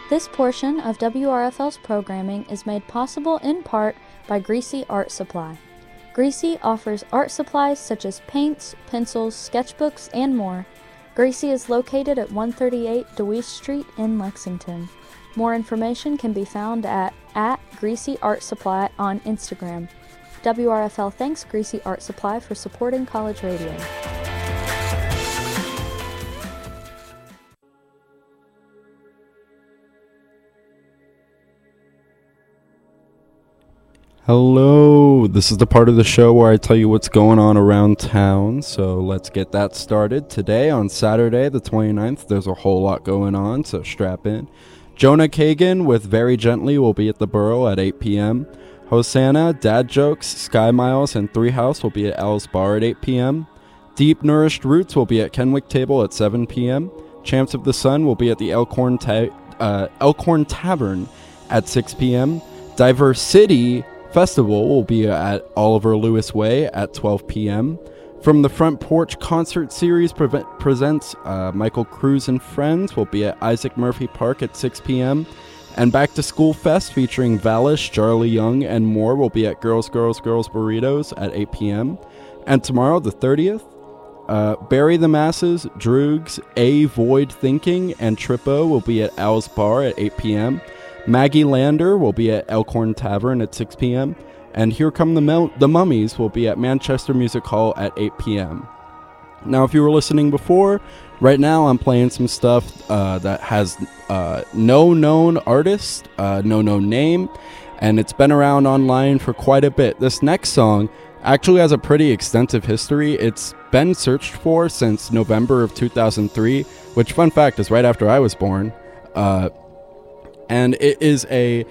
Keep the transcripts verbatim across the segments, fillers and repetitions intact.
This portion of W R F L's programming is made possible in part by Greasy Art Supply. Greasy offers art supplies such as paints, pencils, sketchbooks, and more. Greasy is located at one thirty-eight DeWeese Street in Lexington. More information can be found at, at Greasy Art Supply on Instagram. W R F L thanks Greasy Art Supply for supporting college radio. Hello, this is the part of the show where I tell you what's going on around town, so let's get that started. Today, on Saturday the twenty-ninth, there's a whole lot going on, so strap in. Jonah Kagan with Very Gently will be at the Borough at eight p.m. Hosanna, Dad Jokes, Sky Miles, and Three House will be at Al's Bar at eight p.m. Deep Nourished Roots will be at Kenwick Table at seven p.m. Champs of the Sun will be at the Elkhorn, ta- uh, Elkhorn Tavern at six p.m. Diverse City Festival will be at Oliver Lewis Way at twelve p.m. From the Front Porch Concert Series pre- presents uh, Michael Cruz and Friends will be at Isaac Murphy Park at six p.m. And Back to School Fest featuring Valish, Charlie Young, and more will be at Girls, Girls, Girls Burritos at eight p.m. And tomorrow, the thirtieth, uh, Bury the Masses, Droogs, A Void Thinking, and Trippo will be at Al's Bar at eight p.m. Maggie Lander will be at Elkhorn Tavern at six p.m. And Here Come the, Mel- the Mummies will be at Manchester Music Hall at eight p.m. Now, if you were listening before, right now I'm playing some stuff uh, that has uh, no known artist, uh, no known name, and it's been around online for quite a bit. This next song actually has a pretty extensive history. It's been searched for since November of two thousand three, which, fun fact, is right after I was born. Uh, and it is a...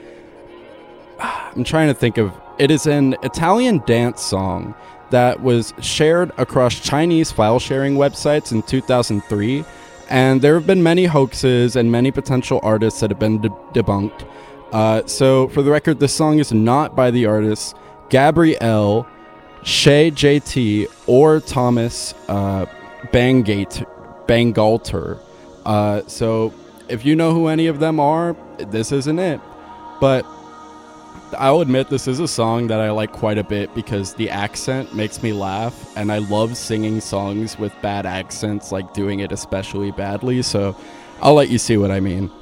I'm trying to think of... It is an Italian dance song that was shared across Chinese file sharing websites in two thousand three, and there have been many hoaxes and many potential artists that have been de- debunked. Uh, so, for the record, this song is not by the artists Gabrielle, Shay J T, or Thomas uh, Bangate, Bangalter. Uh, so, if you know who any of them are, this isn't it. But I'll admit this is a song that I like quite a bit because the accent makes me laugh, and I love singing songs with bad accents, like doing it especially badly, so I'll let you see what I mean.